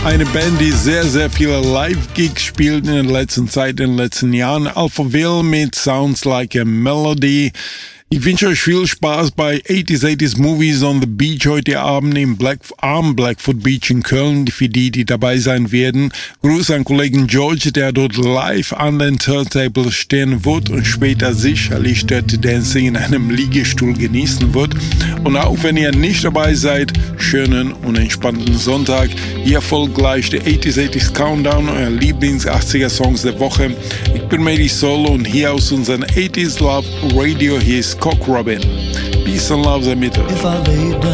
Eine Band, die sehr, sehr viele Live-Gigs spielt in der letzten Zeit, in den letzten Jahren. Alphaville mit Sounds Like a Melody. Ich wünsche euch viel Spaß bei 80s Movies on the Beach heute Abend am Blackfoot Beach in Köln, für die dabei sein werden. Gruß an Kollegen George, der dort live an den Turntables stehen wird und später sicherlich Dirty Dancing in einem Liegestuhl genießen wird. Und auch wenn ihr nicht dabei seid, schönen und entspannten Sonntag. Hier folgt gleich der 80s Countdown, euer Lieblings-80er-Songs der Woche. Ich bin Medi Solo und hier aus unserem 80s Love Radio, hier ist Cock Robin. Peace and love, Zamita.